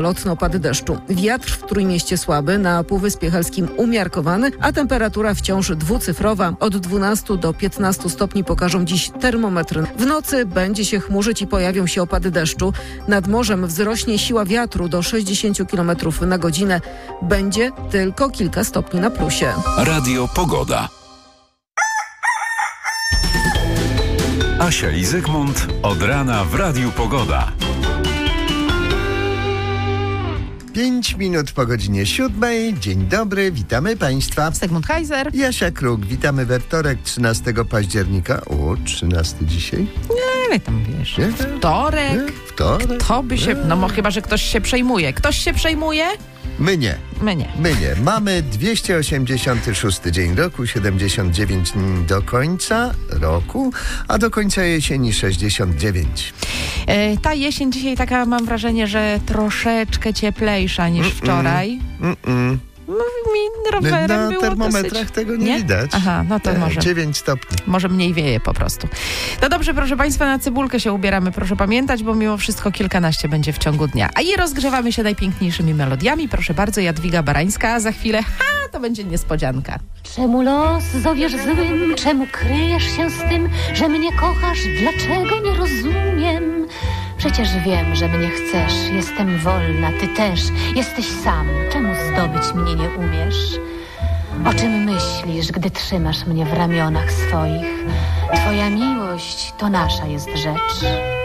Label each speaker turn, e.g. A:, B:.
A: Lotne opady deszczu. Wiatr w Trójmieście słaby, na Półwyspie Helskim umiarkowany, a temperatura wciąż dwucyfrowa. Od 12 do 15 stopni pokażą dziś termometry. W nocy będzie się chmurzyć i pojawią się opady deszczu. Nad morzem wzrośnie siła wiatru do 60 km na godzinę. Będzie tylko kilka stopni na plusie.
B: Radio Pogoda. Asia i Zygmunt od rana w Radiu Pogoda.
C: 5 minut po godzinie 7. Dzień dobry, witamy Państwa.
D: Zygmunt Heiser.
C: Jasia Kruk, witamy we wtorek 13 października. O, 13 dzisiaj?
D: Nie, tam wiesz.
C: Nie?
D: Wtorek.
C: Nie? Wtorek?
D: Kto by się... No chyba, że ktoś się przejmuje. Ktoś się przejmuje?
C: My nie.
D: My nie.
C: My nie. Mamy 286 dzień roku, 79 dni do końca roku, a do końca jesieni 69.
D: Ta jesień dzisiaj taka, mam wrażenie, że troszeczkę cieplejsza niż wczoraj. No mi rowerem
C: Na
D: było
C: termometrach
D: dosyć...
C: tego nie widać.
D: Aha, no to może.
C: 9 stopni.
D: Może mniej wieje po prostu. No dobrze, proszę Państwa, na cebulkę się ubieramy, proszę pamiętać, bo mimo wszystko kilkanaście będzie w ciągu dnia. A i rozgrzewamy się najpiękniejszymi melodiami. Proszę bardzo, Jadwiga Barańska, a za chwilę, to będzie niespodzianka.
E: Czemu los zowiesz złym? Czemu kryjesz się z tym, że mnie kochasz? Dlaczego nie rozumiem? Przecież wiem, że mnie chcesz. Jestem wolna, ty też. Jesteś sam. Czemu zdobyć mnie nie umiesz? O czym myślisz, gdy trzymasz mnie w ramionach swoich? Twoja miłość to nasza jest rzecz.